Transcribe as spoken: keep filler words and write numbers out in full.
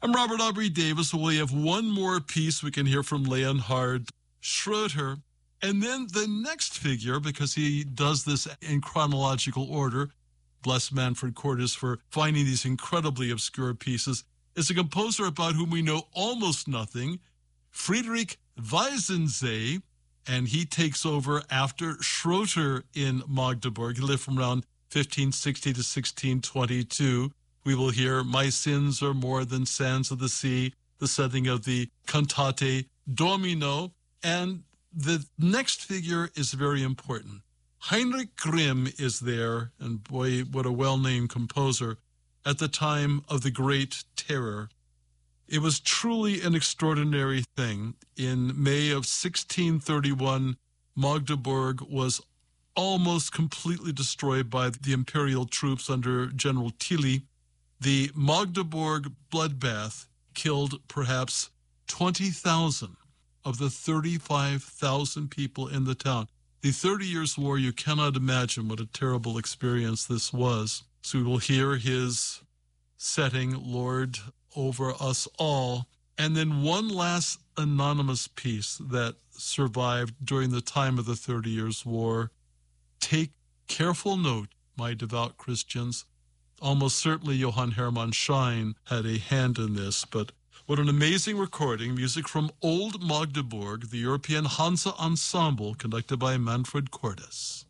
I'm Robert Aubrey Davis. We have one more piece we can hear from Leonhard Schroeter. And then the next figure, because he does this in chronological order, bless Manfred Cordes for finding these incredibly obscure pieces, is a composer about whom we know almost nothing, Friedrich Weissensee, and he takes over after Schroeter in Magdeburg. He lived from around fifteen sixty to sixteen twenty-two. We will hear My Sins Are More Than Sands of the Sea, the setting of the Cantate Domino, and the next figure is very important. Heinrich Grimm is there, and boy, what a well-named composer, at the time of the Great Terror. It was truly an extraordinary thing. In May of sixteen thirty-one, Magdeburg was almost completely destroyed by the imperial troops under General Tilly. The Magdeburg bloodbath killed perhaps twenty thousand of the thirty-five thousand people in the town. The Thirty Years' War, you cannot imagine what a terrible experience this was. So we will hear his setting, Lord Over Us All. And then one last anonymous piece that survived during the time of the Thirty Years' War. Take careful note, my devout Christians. Almost certainly Johann Hermann Schein had a hand in this, but what an amazing recording. Music from Old Magdeburg, the European Hansa Ensemble, conducted by Manfred Cordes.